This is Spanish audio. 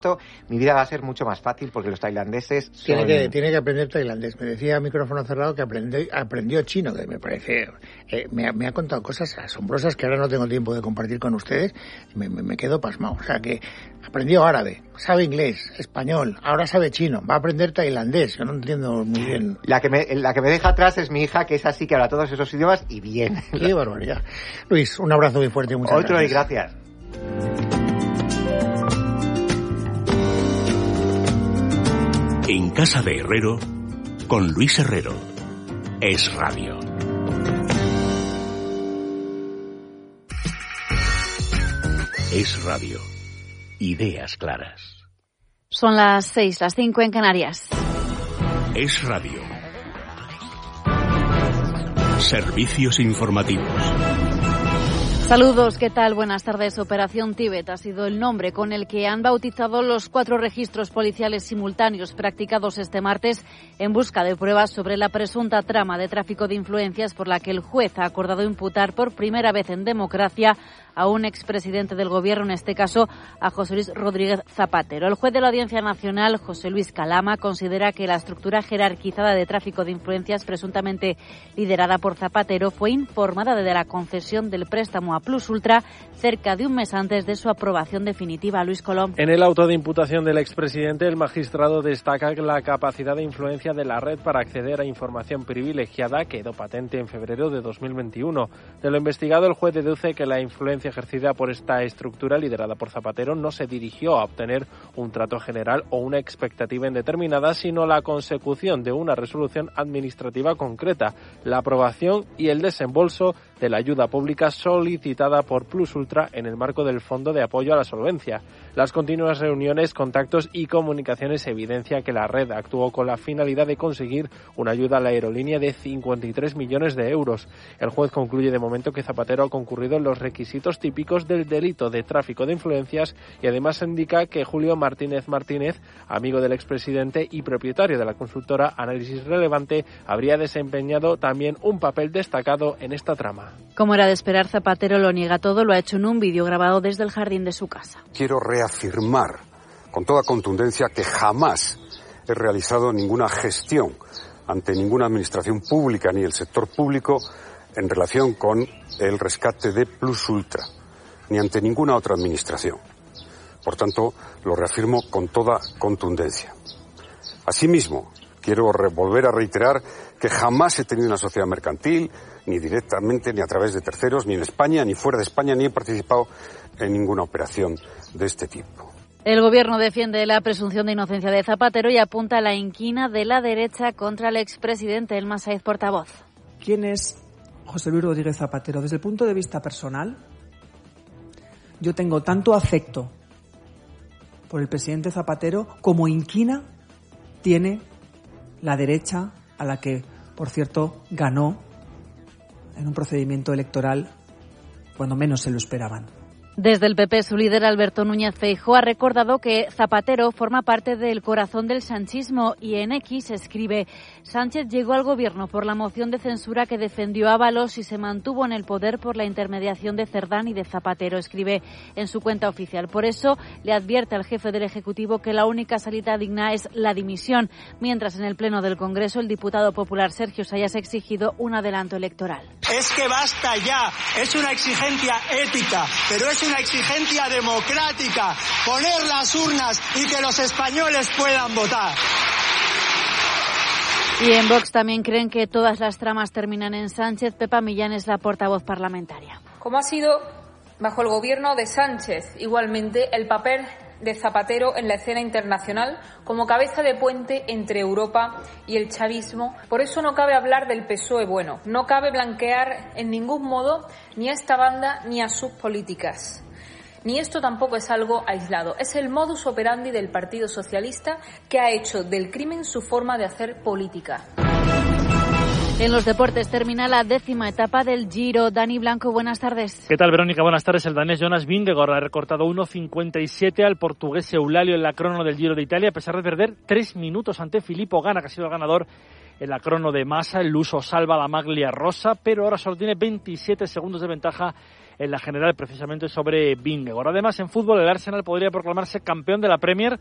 mi vida va a ser mucho más fácil porque los tailandeses tiene que aprender tailandés. Me decía a micrófono cerrado que aprendió chino, que me parece... me ha contado cosas asombrosas que ahora no tengo tiempo de compartir con ustedes. Me quedo pasmado. O sea, que aprendió árabe, sabe inglés, español, ahora sabe chino, va a aprender tailandés. Yo no entiendo muy bien. La que me deja atrás es mi hija, que es así, que habla todos esos idiomas y bien. Qué barbaridad. Luis, un abrazo muy fuerte y muchas gracias. Otro y gracias. En casa de Herrero, con Luis Herrero. Es Radio. Es Radio. Ideas claras. Son las 6, las 5 en Canarias. Es Radio. Servicios informativos. Saludos, ¿qué tal? Buenas tardes. Operación Tíbet ha sido el nombre con el que han bautizado los 4 registros policiales simultáneos practicados este martes en busca de pruebas sobre la presunta trama de tráfico de influencias por la que el juez ha acordado imputar por primera vez en democracia a un expresidente del Gobierno, en este caso a José Luis Rodríguez Zapatero. El juez de la Audiencia Nacional, José Luis Calama, considera que la estructura jerarquizada de tráfico de influencias presuntamente liderada por Zapatero fue informada de la concesión del préstamo a Plus Ultra cerca de un mes antes de su aprobación definitiva. Luis Colom. En el auto de imputación del expresidente, el magistrado destaca que la capacidad de influencia de la red para acceder a información privilegiada quedó patente en febrero de 2021. De lo investigado, el juez deduce que la influencia ejercida por esta estructura liderada por Zapatero no se dirigió a obtener un trato general o una expectativa indeterminada, sino la consecución de una resolución administrativa concreta, la aprobación y el desembolso de la ayuda pública solicitada por Plus Ultra en el marco del Fondo de Apoyo a la Solvencia. Las continuas reuniones, contactos y comunicaciones evidencian que la red actuó con la finalidad de conseguir una ayuda a la aerolínea de 53 millones de euros. El juez concluye de momento que Zapatero ha concurrido en los requisitos típicos del delito de tráfico de influencias y además indica que Julio Martínez Martínez, amigo del expresidente y propietario de la consultora Análisis Relevante, habría desempeñado también un papel destacado en esta trama. Como era de esperar, Zapatero lo niega todo, lo ha hecho en un vídeo grabado desde el jardín de su casa. Quiero reafirmar con toda contundencia que jamás he realizado ninguna gestión ante ninguna administración pública ni el sector público en relación con el rescate de Plus Ultra, ni ante ninguna otra administración. Por tanto, lo reafirmo con toda contundencia. Asimismo, quiero volver a reiterar que jamás he tenido una sociedad mercantil, ni directamente, ni a través de terceros, ni en España, ni fuera de España, ni he participado en ninguna operación de este tipo. El Gobierno defiende la presunción de inocencia de Zapatero y apunta a la inquina de la derecha contra el expresidente. Elma Saíz, portavoz. ¿Quién es José Luis Rodríguez Zapatero? Desde el punto de vista personal, yo tengo tanto afecto por el presidente Zapatero como inquina tiene la derecha, a la que, por cierto, ganó en un procedimiento electoral cuando menos se lo esperaban. Desde el PP, su líder Alberto Núñez Feijóo ha recordado que Zapatero forma parte del corazón del sanchismo y en X escribe: Sánchez llegó al gobierno por la moción de censura que defendió Ábalos y se mantuvo en el poder por la intermediación de Cerdán y de Zapatero, escribe en su cuenta oficial. Por eso le advierte al jefe del Ejecutivo que la única salida digna es la dimisión, mientras en el Pleno del Congreso el diputado popular Sergio Sayas ha exigido un adelanto electoral. Es que basta ya, es una exigencia ética, pero es una exigencia democrática, poner las urnas y que los españoles puedan votar. Y en Vox también creen que todas las tramas terminan en Sánchez. Pepa Millán es la portavoz parlamentaria. Como ha sido bajo el gobierno de Sánchez, igualmente el papel de Zapatero en la escena internacional como cabeza de puente entre Europa y el chavismo. Por eso no cabe hablar del PSOE bueno, no cabe blanquear en ningún modo ni a esta banda ni a sus políticas. Ni esto tampoco es algo aislado, es el modus operandi del Partido Socialista, que ha hecho del crimen su forma de hacer política. En los deportes termina la 10ª etapa del Giro. Dani Blanco, buenas tardes. ¿Qué tal, Verónica? Buenas tardes. El danés Jonas Vingegaard ha recortado 1.57 al portugués Eulálio en la crono del Giro de Italia, a pesar de perder 3 minutos ante Filippo Ganna, que ha sido el ganador en la crono de Massa. El luso salva la maglia rosa, pero ahora solo tiene 27 segundos de ventaja en la general, precisamente sobre Vingegaard. Además, en fútbol, el Arsenal podría proclamarse campeón de la Premier